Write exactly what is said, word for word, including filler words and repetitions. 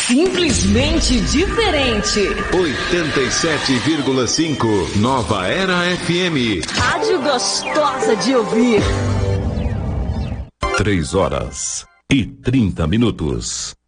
Simplesmente diferente. oitenta e sete vírgula cinco Nova Era F M. Rádio gostosa de ouvir. Três horas e trinta minutos.